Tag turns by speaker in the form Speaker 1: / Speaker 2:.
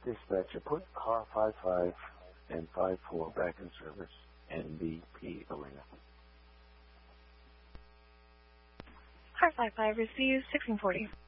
Speaker 1: Dispatcher, put car 55 and 54 back in service, NBP Arena.
Speaker 2: Car 55 receives 1640.